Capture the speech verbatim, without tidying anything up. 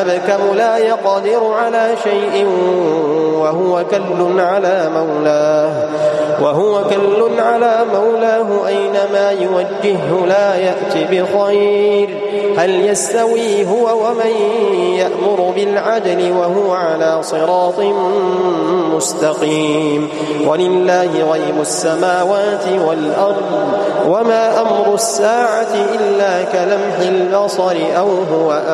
أبكم لا يقدر على شيء وهو كل على مولاه وهو كل على مولاه أينما يوجهه لا يأتي بخير. هل يستوي هو ومن يأمر بالعدل وهو على صراط مستقيم؟ ولله غيب السماوات والأرض وما أمر الساعة إلا كلمح البصر أو هو